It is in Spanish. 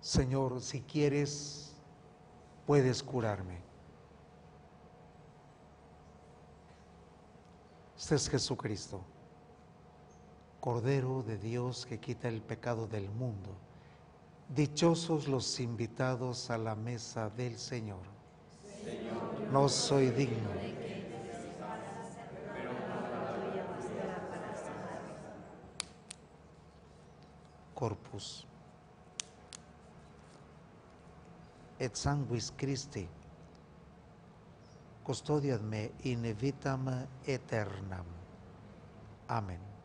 Señor, si quieres, puedes curarme. Este es Jesucristo, Cordero de Dios que quita el pecado del mundo. Dichosos los invitados a la mesa del Señor. Señor, no soy digno. Corpus et sanguis Christi custodiat me in vitam aeternam. Amén.